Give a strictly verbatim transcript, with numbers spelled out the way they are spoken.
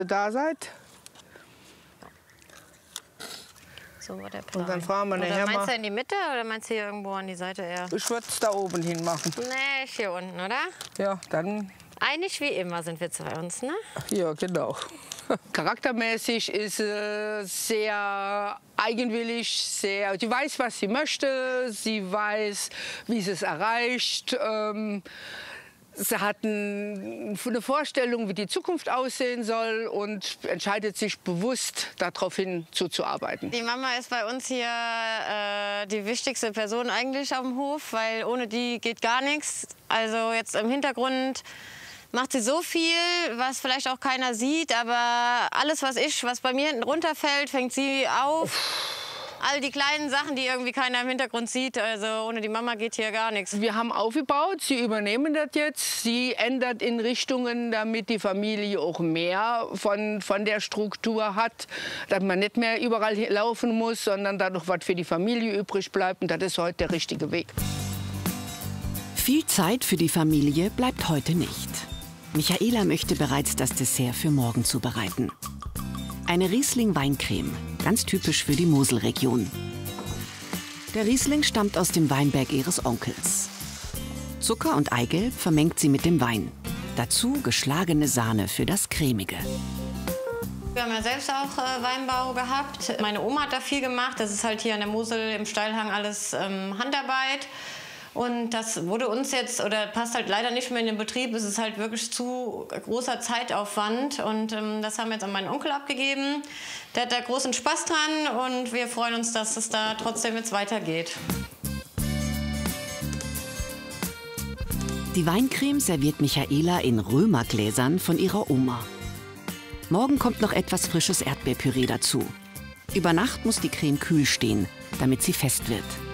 da seid. So war der Plan. Und dann fahren wir oder nachher meinst mal. du in die Mitte oder meinst du hier irgendwo an die Seite eher? Ich würde es da oben hin machen. Nee, hier unten, oder? Ja, dann. Einig wie immer sind wir zwei uns, ne? Ja, genau. Charaktermäßig ist sie sehr eigenwillig, sehr. Sie weiß, was sie möchte, sie weiß, wie sie es erreicht. Ähm, sie hat ein, eine Vorstellung, wie die Zukunft aussehen soll und entscheidet sich bewusst, darauf hin zuzuarbeiten. Die Mama ist bei uns hier äh, die wichtigste Person eigentlich auf dem Hof, weil ohne die geht gar nichts. Also jetzt im Hintergrund macht sie so viel, was vielleicht auch keiner sieht, aber alles, was ich, was bei mir hinten runterfällt, fängt sie auf. All die kleinen Sachen, die irgendwie keiner im Hintergrund sieht, also ohne die Mama geht hier gar nichts. Wir haben aufgebaut, sie übernehmen das jetzt. Sie ändert in Richtungen, damit die Familie auch mehr von, von der Struktur hat. Dass man nicht mehr überall laufen muss, sondern dadurch was für die Familie übrig bleibt. Und das ist heute der richtige Weg. Viel Zeit für die Familie bleibt heute nicht. Michaela möchte bereits das Dessert für morgen zubereiten. Eine Riesling-Weincreme, ganz typisch für die Moselregion. Der Riesling stammt aus dem Weinberg ihres Onkels. Zucker und Eigelb vermengt sie mit dem Wein. Dazu geschlagene Sahne für das Cremige. Wir haben ja selbst auch äh, Weinbau gehabt. Meine Oma hat da viel gemacht. Das ist halt hier an der Mosel im Steilhang alles ähm, Handarbeit. Und das wurde uns jetzt, oder passt halt leider nicht mehr in den Betrieb. Es ist halt wirklich zu großer Zeitaufwand. Und ähm, das haben wir jetzt an meinen Onkel abgegeben. Der hat da großen Spaß dran und wir freuen uns, dass es da trotzdem jetzt weitergeht. Die Weincreme serviert Michaela in Römergläsern von ihrer Oma. Morgen kommt noch etwas frisches Erdbeerpüree dazu. Über Nacht muss die Creme kühl stehen, damit sie fest wird.